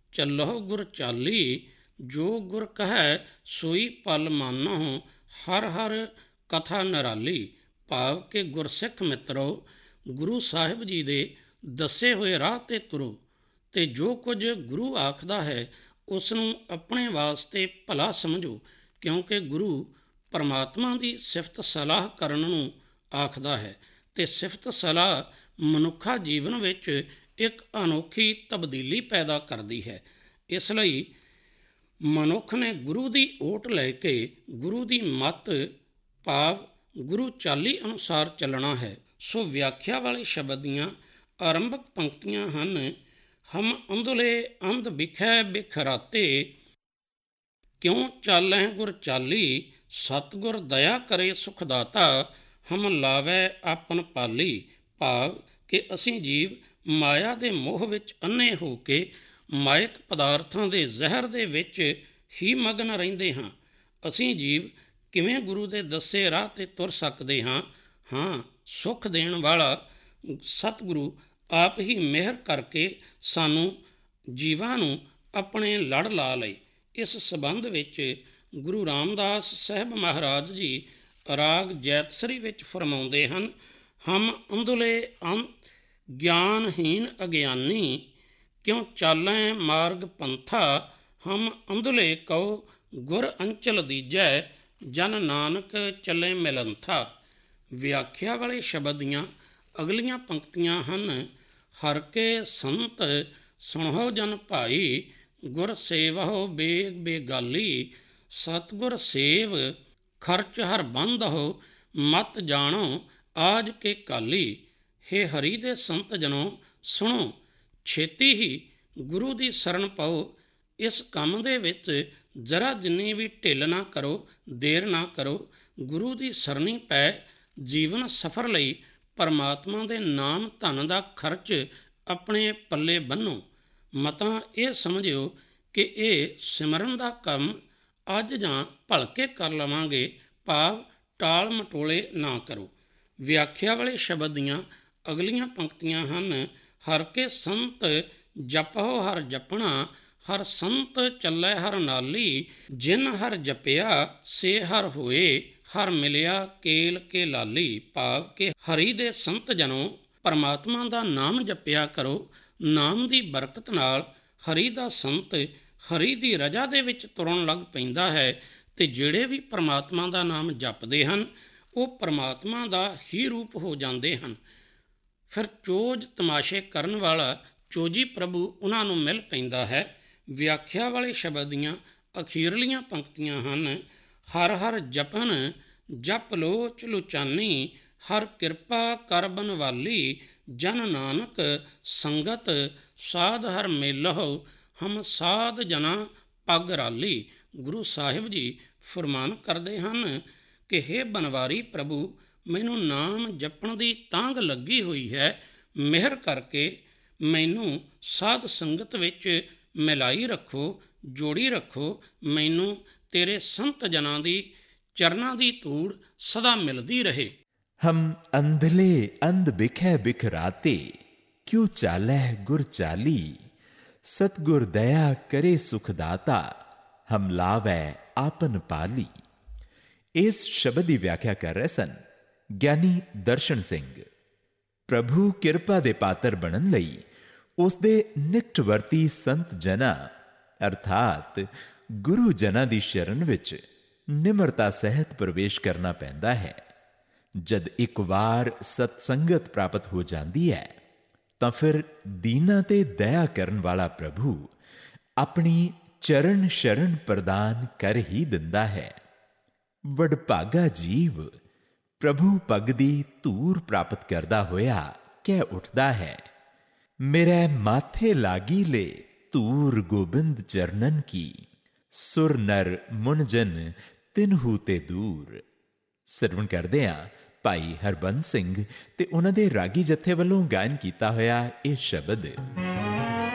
ਚੱਲਹੁ ਗੁਰ ਚਾਲੀ, ਜੋ ਗੁਰ ਕਹੈ ਸੋਈ ਪਲ ਮਾਨਹੁ, ਹਰ ਹਰ ਕਥਾ ਨਿਰਾਲੀ। ਭਾਵ ਕਿ ਗੁਰਸਿੱਖ ਮਿੱਤਰੋ, ਗੁਰੂ ਸਾਹਿਬ ਜੀ ਦੇ ਦੱਸੇ ਹੋਏ ਰਾਹ ਤੇ ਤੁਰੋ, ਤੇ ਜੋ ਕੁਝ ਗੁਰੂ ਆਖਦਾ ਹੈ ਉਸ ਨੂੰ ਆਪਣੇ ਵਾਸਤੇ ਭਲਾ ਸਮਝੋ, ਕਿਉਂਕਿ ਗੁਰੂ ਪਰਮਾਤਮਾ ਦੀ ਸਿਫਤ ਸਲਾਹ ਕਰਨ ਨੂੰ ਆਖਦਾ ਹੈ, ਤੇ ਸਿਫਤ ਸਲਾਹ ਮਨੁੱਖਾ ਜੀਵਨ ਵਿੱਚ ਇੱਕ ਅਨੋਖੀ ਤਬਦੀਲੀ ਪੈਦਾ ਕਰਦੀ ਹੈ। ਇਸ ਲਈ ਮਨੁੱਖ ਨੇ ਗੁਰੂ ਦੀ ਓਟ ਲੈ ਕੇ ਗੁਰੂ ਦੀ ਮੱਤ ਭਾਵ ਗੁਰੂ ਚਾਲੀ ਅਨੁਸਾਰ ਚੱਲਣਾ ਹੈ। ਸੋ ਵਿਆਖਿਆ ਵਾਲੇ ਸ਼ਬਦ ਦੀਆਂ ਆਰੰਭਕ ਪੰਕਤੀਆਂ ਹਨ: ਹਮ ਅੰਧਲੇ ਅੰਧ ਬਿਖੈ ਬਿਖਰਾਤੇ, ਕਿਉਂ ਚਾਲੈ ਗੁਰ ਚਾਲੀ, ਸਤਿਗੁਰ ਦਇਆ ਕਰੇ ਸੁਖ ਦਾਤਾ, ਹਮ ਲਾਵੈ ਆਪਨ ਪਾਲੀ। ਭਾਵ ਕਿ ਅਸੀਂ ਜੀਵ ਮਾਇਆ ਦੇ ਮੋਹ ਵਿੱਚ ਅੰਨੇ ਹੋ ਕੇ ਮਾਇਕ ਪਦਾਰਥਾਂ ਦੇ ਜ਼ਹਿਰ ਦੇ ਵਿੱਚ ਹੀ ਮਗਨ ਰਹਿੰਦੇ ਹਾਂ। ਅਸੀਂ ਜੀਵ ਕਿਵੇਂ ਗੁਰੂ ਦੇ ਦੱਸੇ ਰਾਹ 'ਤੇ ਤੁਰ ਸਕਦੇ ਹਾਂ? ਸੁੱਖ ਦੇਣ ਵਾਲਾ ਸਤਿਗੁਰੂ ਆਪ ਹੀ ਮਿਹਰ ਕਰਕੇ ਸਾਨੂੰ ਜੀਵਾਂ ਨੂੰ ਆਪਣੇ ਲੜ ਲਾ ਲਏ। ਇਸ ਸਬੰਧ ਵਿੱਚ ਗੁਰੂ ਰਾਮਦਾਸ ਸਾਹਿਬ ਮਹਾਰਾਜ ਜੀ ਰਾਗ ਜੈਤਸਰੀ ਵਿੱਚ ਫਰਮਾਉਂਦੇ ਹਨ: ਹਮ ਅੰਧਲੇ ਗਿਆਨਹੀਨ ਅਗਿਆਨੀ, ਕਿਉਂ ਚਾਲੈ ਮਾਰਗ ਪੰਥਾ, ਹਮ ਅੰਧਲੇ ਕਉ ਗੁਰ ਅੰਚਲ ਦੀਜੈ, ਜਨ ਨਾਨਕ ਚੱਲੇ ਮਿਲੰਥਾ। ਵਿਆਖਿਆ ਵਾਲੇ ਸ਼ਬਦ ਦੀਆਂ ਅਗਲੀਆਂ ਪੰਕਤੀਆਂ ਹਨ: ਹਰ ਕੇ ਸੰਤ ਸੁਣਹੁ ਜਨ ਭਾਈ, ਗੁਰ ਸੇਵਹੁ ਬੇਗ ਬੇਗਾਲੀ, ਸਤਿਗੁਰ ਸੇਵ ਖਰਚ ਹਰ ਬੰਦਹੁ, ਮਤ ਜਾਣੋ ਆਜ ਕੇ ਕਾਲੀ। ਹੇ ਹਰੀ ਦੇ ਸੰਤ ਜਨੋ, ਸੁਣੋ, ਛੇਤੀ ਹੀ ਗੁਰੂ ਦੀ ਸ਼ਰਨ ਪਾਓ। ਇਸ ਕੰਮ ਦੇ ਵਿੱਚ ਜ਼ਰਾ ਜਿੰਨੀ ਵੀ ਢਿੱਲ ਨਾ ਕਰੋ, ਦੇਰ ਨਾ ਕਰੋ। ਗੁਰੂ ਦੀ ਸਰਨੀ ਪੈ ਜੀਵਨ ਸਫਰ ਲਈ ਪਰਮਾਤਮਾ ਦੇ ਨਾਮ ਧਨ ਦਾ ਖਰਚ ਆਪਣੇ ਪੱਲੇ ਬੰਨੋ। ਮਤਾਂ ਇਹ ਸਮਝਿਓ ਕਿ ਇਹ ਸਿਮਰਨ ਦਾ ਕੰਮ ਅੱਜ ਜਾਂ ਭਲਕੇ ਕਰ ਲਵਾਂਗੇ, ਭਾਵ ਟਾਲ ਮਟੋਲੇ ਨਾ ਕਰੋ। ਵਿਆਖਿਆ ਵਾਲੇ ਸ਼ਬਦ ਦੀਆਂ ਅਗਲੀਆਂ ਪੰਕਤੀਆਂ ਹਨ: ਹਰ ਕੇ ਸੰਤ ਜਪਹੁ ਹਰ ਜਪਣਾ, ਹਰ ਸੰਤ ਚੱਲੈ ਹਰ ਨਾਲੀ, ਜਿਨ ਹਰ ਜਪਿਆ ਸੇ ਹਰ ਹੋਏ, ਹਰ ਮਿਲਿਆ ਕੇਲ ਕੇ ਲਾਲੀ। ਭਾਵ ਕਿ ਹਰੀ ਦੇ ਸੰਤ ਜਨੋ, ਪਰਮਾਤਮਾ ਦਾ ਨਾਮ ਜਪਿਆ ਕਰੋ। ਨਾਮ ਦੀ ਬਰਕਤ ਨਾਲ ਹਰੀ ਦਾ ਸੰਤ ਹਰੀ ਦੀ ਰਜਾ ਦੇ ਵਿੱਚ ਤੁਰਨ ਲੱਗ ਪੈਂਦਾ ਹੈ, ਤੇ ਜਿਹੜੇ ਵੀ ਪਰਮਾਤਮਾ ਦਾ ਨਾਮ ਜਪਦੇ ਹਨ ਉਹ ਪਰਮਾਤਮਾ ਦਾ ਹੀ ਰੂਪ ਹੋ ਜਾਂਦੇ ਹਨ। ਫਿਰ ਚੋਜ ਤਮਾਸ਼ੇ ਕਰਨ ਵਾਲਾ ਚੋਜੀ ਪ੍ਰਭੂ ਉਹਨਾਂ ਨੂੰ ਮਿਲ ਪੈਂਦਾ ਹੈ। ਵਿਆਖਿਆ ਵਾਲੇ ਸ਼ਬਦ ਦੀਆਂ ਅਖੀਰਲੀਆਂ ਪੰਕਤੀਆਂ ਹਨ: ਹਰ ਹਰ ਜਪਨ ਜਪ ਲੋਚ ਲੁਚਾਨੀ, ਹਰ ਕਿਰਪਾ ਕਰ ਬਨਵਾਲੀ, ਜਨ ਨਾਨਕ ਸੰਗਤ ਸਾਧ ਹਰ ਮੇਲਹੁ, ਹਮ ਸਾਧ ਜਨਾ ਪਗ ਰਾਲੀ। ਗੁਰੂ ਸਾਹਿਬ ਜੀ ਫਰਮਾਨ ਕਰਦੇ ਹਨ ਕਿ ਹੇ ਬਨਵਾਰੀ ਪ੍ਰਭੂ, ਮੈਨੂੰ ਨਾਮ ਜਪਣ ਦੀ ਤਾਂਘ ਲੱਗੀ ਹੋਈ ਹੈ। ਮਿਹਰ ਕਰਕੇ ਮੈਨੂੰ ਸਾਧ ਸੰਗਤ ਵਿੱਚ ਮਿਲਾਈ ਰੱਖੋ, ਜੋੜੀ ਰੱਖੋ। ਮੈਨੂੰ ਤੇਰੇ ਸੰਤ ਜਨਾਂ ਦੀ ਚਰਨਾਂ ਦੀ ਧੂੜ ਸਦਾ ਮਿਲਦੀ ਰਹੇ। ਹਮ ਅੰਧਲੇ ਅੰਧ ਬਿਖੈ ਬਿਖਰਾਤੇ, ਕਿਉ ਚਾਲੈ ਗੁਰ ਚਾਲੀ, ਸਤਿਗੁਰ ਦਇਆ ਕਰੇ ਸੁਖ ਦਾਤਾ, ਹਮ ਲਾਵੈ ਆਪਨ ਪਾਲੀ। ਇਸ ਸ਼ਬਦ ਦੀ ਵਿਆਖਿਆ ਕਰ ਰਹੇ ਸਨ ਗਿਆਨੀ ਦਰਸ਼ਨ ਸਿੰਘ। ਪ੍ਰਭੂ ਕਿਰਪਾ ਦੇ ਪਾਤਰ ਬਣਨ ਲਈ ਉਸ ਦੇ ਨਿਕਟਵਰਤੀ ਸੰਤ ਜਨਾਂ ਅਰਥਾਤ ਗੁਰੂ ਜਨਾਂ ਦੀ ਸ਼ਰਨ ਵਿੱਚ ਨਿਮਰਤਾ ਸਹਿਤ ਪ੍ਰਵੇਸ਼ ਕਰਨਾ ਪੈਂਦਾ ਹੈ। ਜਦ ਇੱਕ ਵਾਰ ਸਤਸੰਗਤ ਪ੍ਰਾਪਤ ਹੋ ਜਾਂਦੀ ਹੈ ਤਾਂ ਫਿਰ ਦੀਨਾਂ ਤੇ ਦਇਆ ਕਰਨ ਵਾਲਾ ਪ੍ਰਭੂ ਆਪਣੀ ਚਰਨ ਸ਼ਰਨ ਪ੍ਰਦਾਨ ਕਰ ਹੀ ਦਿੰਦਾ ਹੈ। ਵਡਭਾਗਾ ਜੀਵ ਪ੍ਰਭੂ ਪਗ ਦੀ ਧੂਰ ਪ੍ਰਾਪਤ ਕਰਦਾ ਹੋਇਆ ਕਹਿ ਉੱਠਦਾ ਹੈ, ਮੇਰੇ ਮਾਥੇ ਲਾਗੀ ਲੈ ਧੂਰ ਗੋਬਿੰਦ ਚਰਨਨ ਕੀ, ਸੁਰ ਨਰ ਮੁਨ ਜਨ ਤਿਨਹੂ ਤੇ ਦੂਰ। ਸਰਵਣ ਕਰਦੇ ਹਾਂ ਭਾਈ ਹਰਬੰਸ ਸਿੰਘ ਤੇ ਉਹਨਾਂ ਦੇ ਰਾਗੀ ਜਥੇ ਵੱਲੋਂ ਗਾਇਨ ਕੀਤਾ ਹੋਇਆ ਇਹ ਸ਼ਬਦ।